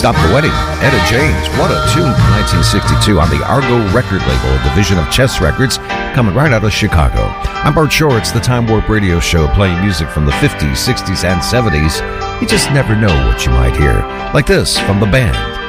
Stop the Wedding, Etta James. What a tune from 1962 on the Argo record label, a division of Chess Records, coming right out of Chicago. I'm Bart Shore. It's the Time Warp Radio Show, playing music from the 50s, 60s, and 70s. You just never know what you might hear. Like this from the band